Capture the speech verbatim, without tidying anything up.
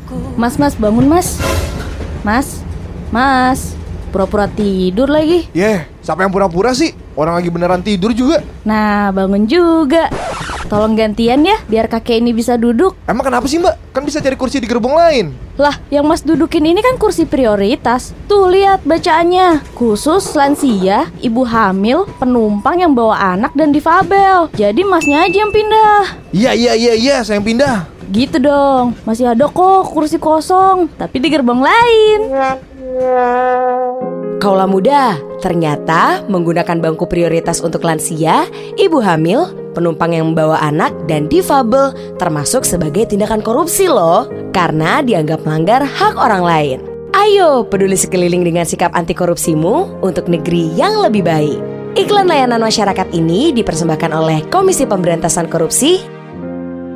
Mas, mas, bangun mas. Mas, mas, pura-pura tidur lagi. Yeh, siapa yang pura-pura sih? Orang lagi beneran tidur juga. Nah, bangun juga. Tolong gantian ya, biar kakek ini bisa duduk. Emang kenapa sih mbak? Kan bisa cari kursi di gerbong lain. Lah, yang mas dudukin ini kan kursi prioritas. Tuh, lihat bacaannya. Khusus lansia, ibu hamil, penumpang yang bawa anak dan difabel. Jadi masnya aja yang pindah. Iya, iya, iya, iya, saya yang pindah. Gitu dong, masih ada kok kursi kosong, tapi di gerbong lain. Kaulah muda, ternyata menggunakan bangku prioritas untuk lansia, ibu hamil, penumpang yang membawa anak, dan difabel termasuk sebagai tindakan korupsi loh, karena dianggap melanggar hak orang lain. Ayo peduli sekeliling dengan sikap anti korupsimu untuk negeri yang lebih baik. Iklan layanan masyarakat ini dipersembahkan oleh Komisi Pemberantasan Korupsi